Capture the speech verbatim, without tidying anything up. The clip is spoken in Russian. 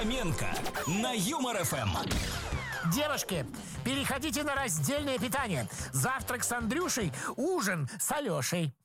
Фоменко на Юмор ФМ. Девушки, переходите на раздельное питание. Завтрак с Андрюшей, ужин с Алешей.